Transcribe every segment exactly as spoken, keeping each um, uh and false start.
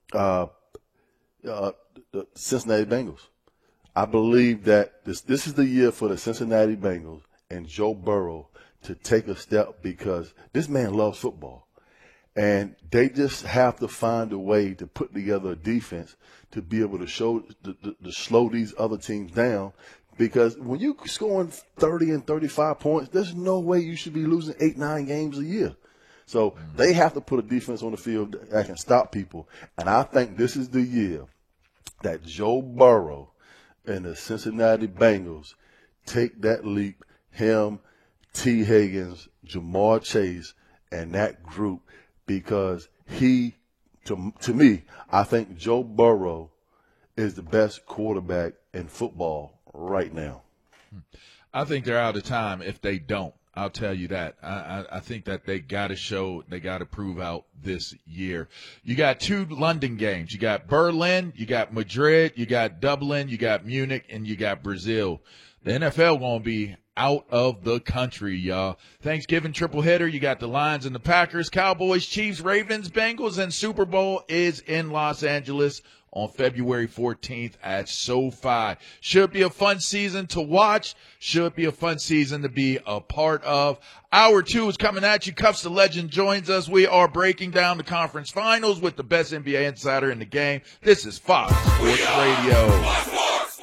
uh, uh, the Cincinnati Bengals. I believe that this this is the year for the Cincinnati Bengals and Joe Burrow to take a step, because this man loves football. And they just have to find a way to put together a defense to be able to show to, to, to slow these other teams down. Because when you're scoring thirty and thirty-five points, there's no way you should be losing eight, nine games a year. So they have to put a defense on the field that can stop people. And I think this is the year that Joe Burrow and the Cincinnati Bengals take that leap, him, T. Higgins, Jamar Chase, and that group, because he, to, to me, I think Joe Burrow is the best quarterback in football right now. I think they're out of time if they don't. I'll tell you that. I, I, I think that they got to show, they got to prove out this year. You got two London games. You got Berlin, you got Madrid, you got Dublin, you got Munich, and you got Brazil. The N F L going to be out of the country, y'all. Thanksgiving triple header. You got the Lions and the Packers, Cowboys, Chiefs, Ravens, Bengals, and Super Bowl is in Los Angeles on February fourteenth at SoFi. Should be a fun season to watch. Should be a fun season to be a part of. Hour two is coming at you. Cuffs the Legend joins us. We are breaking down the conference finals with the best N B A insider in the game. This is Fox Sports Radio.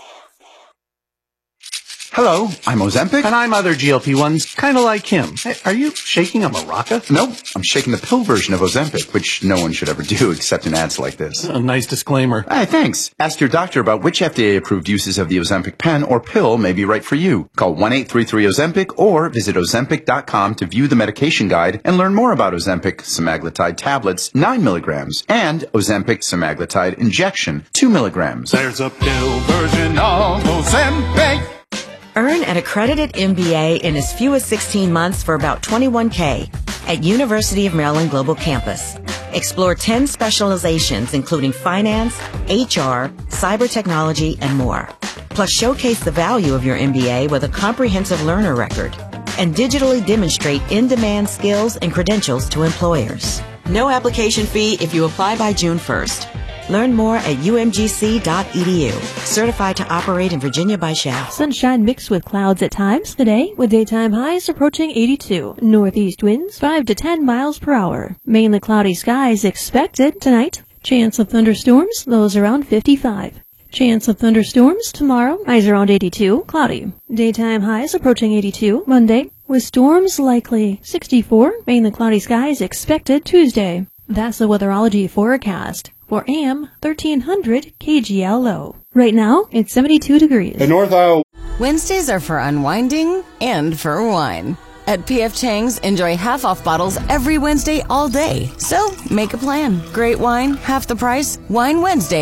Hello, I'm Ozempic. And I'm other G L P ones, kind of like him. Hey, are you shaking a maraca? Nope, I'm shaking the pill version of Ozempic, which no one should ever do except in ads like this. A nice disclaimer. Hey, thanks. Ask your doctor about which F D A-approved uses of the Ozempic pen or pill may be right for you. Call one eight three three Ozempic or visit Ozempic dot com to view the medication guide and learn more about Ozempic semaglutide tablets, nine milligrams, and Ozempic semaglutide injection, two milligrams. There's a pill version of Ozempic. Earn an accredited M B A in as few as sixteen months for about twenty-one K at University of Maryland Global Campus. Explore ten specializations including finance, H R, cyber technology, and more. Plus showcase the value of your M B A with a comprehensive learner record and digitally demonstrate in-demand skills and credentials to employers. No application fee if you apply by June first. Learn more at U M G C dot E D U. Certified to operate in Virginia by Shaft. Sunshine mixed with clouds at times today, with daytime highs approaching eighty-two. Northeast winds five to ten miles per hour. Mainly cloudy skies expected tonight. Chance of thunderstorms, lows around fifty-five. Chance of thunderstorms tomorrow, highs around eighty-two, cloudy. Daytime highs approaching eighty-two Monday, with storms likely. sixty-four, mainly cloudy skies expected Tuesday. That's the weatherology forecast for A M thirteen hundred K G L O. Right now, it's seventy-two degrees. In North Iowa. Wednesdays are for unwinding and for wine. At P F Chang's, enjoy half-off bottles every Wednesday all day. So, make a plan. Great wine, half the price. Wine Wednesday.